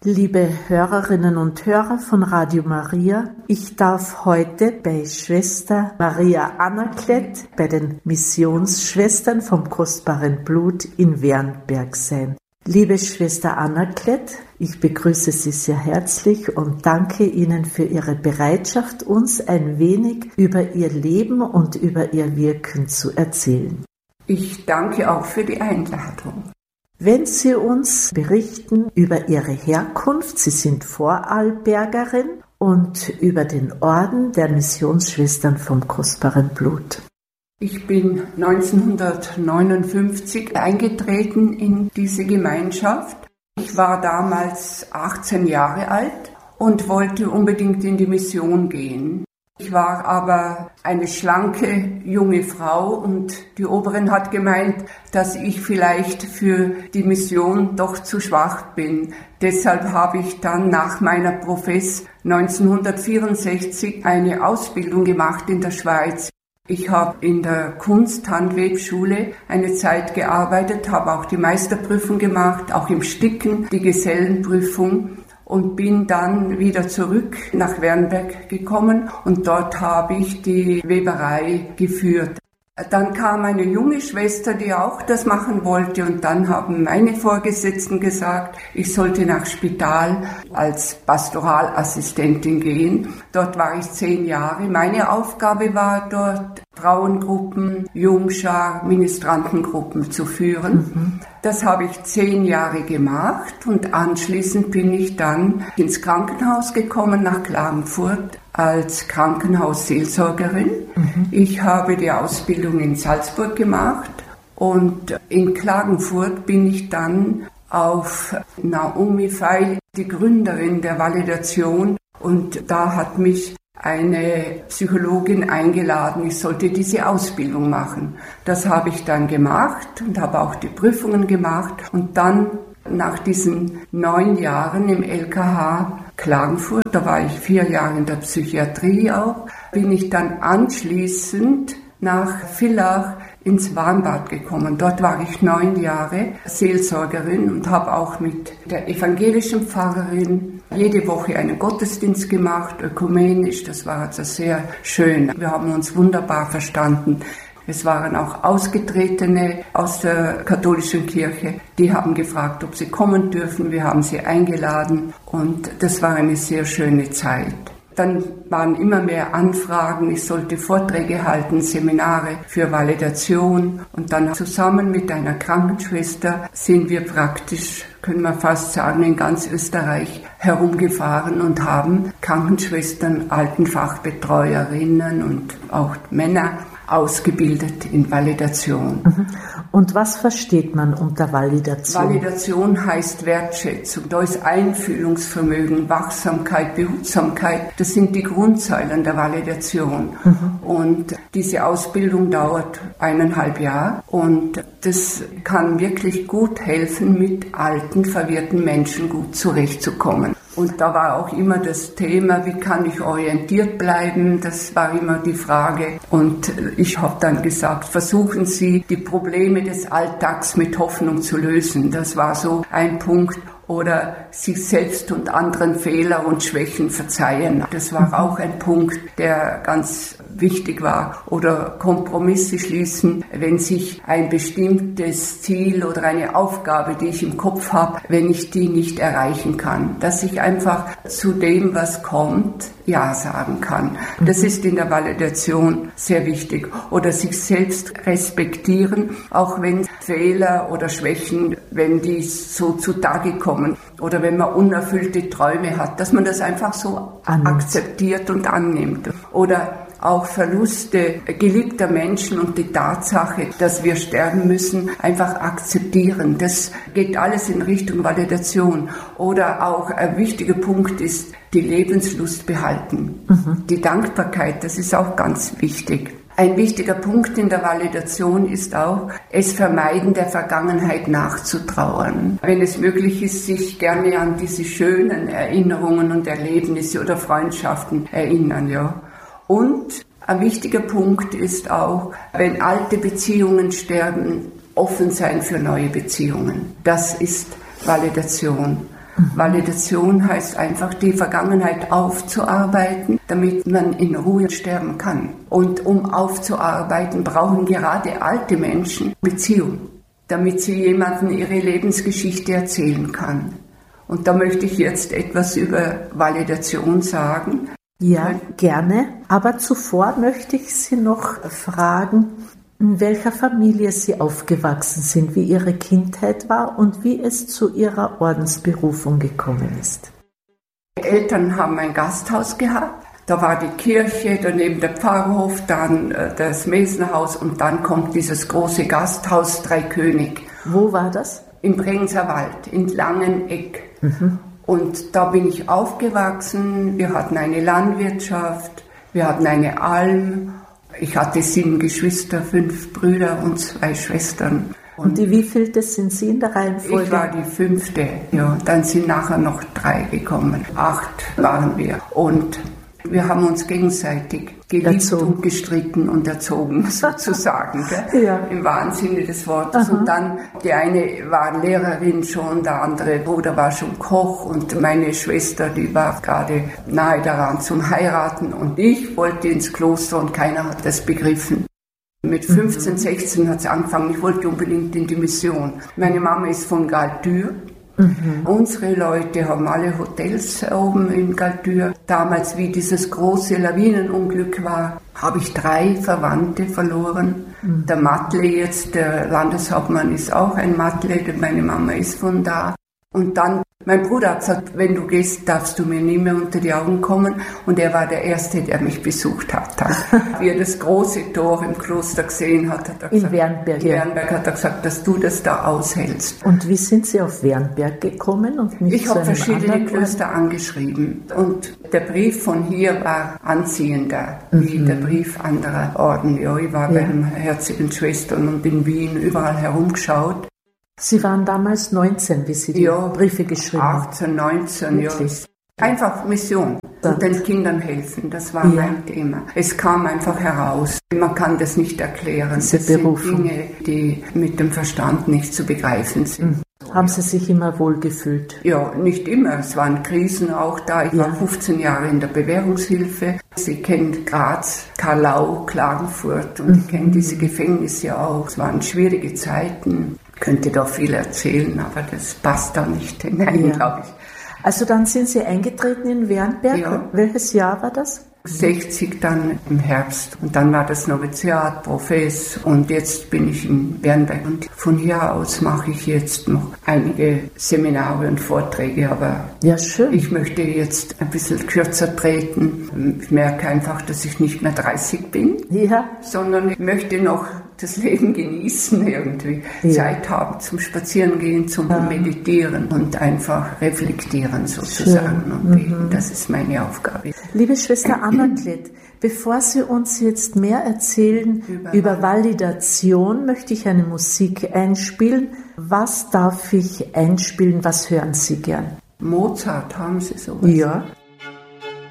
Liebe Hörerinnen und Hörer von Radio Maria, ich darf heute bei Schwester Maria Anaklet, bei den Missionsschwestern vom Kostbaren Blut in Wernberg sein. Liebe Schwester Anaklet, ich begrüße Sie sehr herzlich und danke Ihnen für Ihre Bereitschaft, uns ein wenig über Ihr Leben und über Ihr Wirken zu erzählen. Ich danke auch für die Einladung. Wenn Sie uns berichten über Ihre Herkunft, Sie sind Vorarlbergerin, und über den Orden der Missionsschwestern vom Kostbaren Blut. Ich bin 1959 eingetreten in diese Gemeinschaft. Ich war damals 18 Jahre alt und wollte unbedingt in die Mission gehen. Ich war aber eine schlanke junge Frau und die Oberin hat gemeint, dass ich vielleicht für die Mission doch zu schwach bin. Deshalb habe ich dann nach meiner Profess 1964 eine Ausbildung gemacht in der Schweiz. Ich habe in der Kunsthandwerkschule eine Zeit gearbeitet, habe auch die Meisterprüfung gemacht, auch im Sticken, die Gesellenprüfung. Und bin dann wieder zurück nach Wernberg gekommen und dort habe ich die Weberei geführt. Dann kam eine junge Schwester, die auch das machen wollte, und dann haben meine Vorgesetzten gesagt, ich sollte nach Spital als Pastoralassistentin gehen. Dort war ich 10 Jahre. Meine Aufgabe war dort, Frauengruppen, Jungschar, Ministrantengruppen zu führen. Das habe ich 10 Jahre gemacht und anschließend bin ich dann ins Krankenhaus gekommen nach Klagenfurt als Krankenhausseelsorgerin. Ich habe die Ausbildung in Salzburg gemacht und in Klagenfurt bin ich dann auf Naomi Feil, die Gründerin der Validation, und da hat mich eine Psychologin eingeladen, ich sollte diese Ausbildung machen. Das habe ich dann gemacht und habe auch die Prüfungen gemacht. Und dann nach diesen 9 Jahren im LKH Klagenfurt, da war ich 4 Jahre in der Psychiatrie auch, bin ich dann anschließend nach Villach ins Warmbad gekommen. Dort war ich 9 Jahre Seelsorgerin und habe auch mit der evangelischen Pfarrerin jede Woche einen Gottesdienst gemacht, ökumenisch. Das war also sehr schön. Wir haben uns wunderbar verstanden. Es waren auch Ausgetretene aus der katholischen Kirche, die haben gefragt, ob sie kommen dürfen. Wir haben sie eingeladen und das war eine sehr schöne Zeit. Dann waren immer mehr Anfragen, ich sollte Vorträge halten, Seminare für Validation, und dann zusammen mit einer Krankenschwester sind wir praktisch, können wir fast sagen, in ganz Österreich herumgefahren und haben Krankenschwestern, Altenfachbetreuerinnen und auch Männer ausgebildet in Validation. Und was versteht man unter Validation? Validation heißt Wertschätzung. Da ist Einfühlungsvermögen, Wachsamkeit, Behutsamkeit. Das sind die Grundsäulen der Validation. Und diese Ausbildung dauert 1,5 Jahre. Und das kann wirklich gut helfen, mit alten, verwirrten Menschen gut zurechtzukommen. Und da war auch immer das Thema, wie kann ich orientiert bleiben? Das war immer die Frage. Und ich habe dann gesagt, versuchen Sie, die Probleme des Alltags mit Hoffnung zu lösen. Das war so ein Punkt. Oder sich selbst und anderen Fehler und Schwächen verzeihen. Das war auch ein Punkt, der ganz wichtig war. Oder Kompromisse schließen, wenn sich ein bestimmtes Ziel oder eine Aufgabe, die ich im Kopf habe, wenn ich die nicht erreichen kann. Dass ich einfach zu dem, was kommt, Ja sagen kann. Das ist in der Validation sehr wichtig. Oder sich selbst respektieren, auch wenn Fehler oder Schwächen, wenn die so zutage kommen. Oder wenn man unerfüllte Träume hat, dass man das einfach so akzeptiert und annimmt. Oder auch Verluste geliebter Menschen und die Tatsache, dass wir sterben müssen, einfach akzeptieren. Das geht alles in Richtung Validation. Oder auch ein wichtiger Punkt ist, die Lebenslust behalten. Die Dankbarkeit, das ist auch ganz wichtig. Ein wichtiger Punkt in der Validation ist auch, es vermeiden, der Vergangenheit nachzutrauern. Wenn es möglich ist, sich gerne an diese schönen Erinnerungen und Erlebnisse oder Freundschaften erinnern, ja. Und ein wichtiger Punkt ist auch, wenn alte Beziehungen sterben, offen sein für neue Beziehungen. Das ist Validation. Validation heißt einfach, die Vergangenheit aufzuarbeiten, damit man in Ruhe sterben kann. Und um aufzuarbeiten, brauchen gerade alte Menschen Beziehung, damit sie jemandem ihre Lebensgeschichte erzählen kann. Und da möchte ich jetzt etwas über Validation sagen. Ja, gerne. Aber zuvor möchte ich Sie noch fragen, in welcher Familie Sie aufgewachsen sind, wie Ihre Kindheit war und wie es zu Ihrer Ordensberufung gekommen ist. Die Eltern haben ein Gasthaus gehabt. Da war die Kirche, daneben der Pfarrhof, dann das Mesenhaus und dann kommt dieses große Gasthaus Dreikönig. Wo war das? Im Brenzer Wald, in Langeneck. Und da bin ich aufgewachsen. Wir hatten eine Landwirtschaft, wir hatten eine Alm. Ich hatte 7 Geschwister, 5 Brüder und 2 Schwestern. Und die wievielte sind Sie in der Reihenfolge? Ich war die 5. Ja. Dann sind nachher noch 3 gekommen. 8 waren wir. Und wir haben uns gegenseitig geliebt und gestritten und erzogen, sozusagen, ja. Im wahren Sinne des Wortes. Aha. Und dann, die eine war Lehrerin schon, der andere Bruder war schon Koch und meine Schwester, die war gerade nahe daran zum Heiraten und ich wollte ins Kloster und keiner hat das begriffen. Mit 15, 16 hat es angefangen, ich wollte unbedingt in die Mission. Meine Mama ist von Galtür. Unsere Leute haben alle Hotels oben in Galtür. Damals, wie dieses große Lawinenunglück war, habe ich 3 Verwandte verloren. Der Matle jetzt, der Landeshauptmann ist auch ein Matle, meine Mama ist von da. Und dann, mein Bruder hat gesagt, wenn du gehst, darfst du mir nie mehr unter die Augen kommen. Und er war der Erste, der mich besucht hat. Wie er das große Tor im Kloster gesehen hat, hat er gesagt, in Wernberg. In Wernberg hat er gesagt, dass du das da aushältst. Und wie sind Sie auf Wernberg gekommen? Und nicht ich habe verschiedene Klöster angeschrieben. Und der Brief von hier war anziehender, wie der Brief anderer Orden. Ja, ich war bei den Herzigen Schwestern und in Wien überall herumgeschaut. Sie waren damals 19, wie Sie die Briefe geschrieben haben. 18, 19, wirklich? Ja. Einfach Mission und den Kindern helfen, das war mein Thema. Es kam einfach heraus. Man kann das nicht erklären. Das sind Dinge, die mit dem Verstand nicht zu begreifen sind. Haben Sie sich immer wohlgefühlt? Ja, nicht immer. Es waren Krisen auch da. Ich war 15 Jahre in der Bewährungshilfe. Sie kennen Graz, Karlau, Klagenfurt und ich kenne diese Gefängnisse ja auch. Es waren schwierige Zeiten. Ich könnte da viel erzählen, aber das passt da nicht hinein, glaube ich. Also dann sind Sie eingetreten in Wernberg. Ja. Welches Jahr war das? 60 dann im Herbst. Und dann war das Noviziat, Profess und jetzt bin ich in Wernberg. Und von hier aus mache ich jetzt noch einige Seminare und Vorträge, aber schön. Ich möchte jetzt ein bisschen kürzer treten. Ich merke einfach, dass ich nicht mehr 30 bin, sondern ich möchte noch das Leben genießen irgendwie, Zeit haben zum Spazierengehen, zum Meditieren und einfach reflektieren sozusagen und beten. Das ist meine Aufgabe. Liebe Schwester Anna-Klett, bevor Sie uns jetzt mehr erzählen über Validation, möchte ich eine Musik einspielen. Was darf ich einspielen? Was hören Sie gern? Mozart, haben Sie sowas? Ja.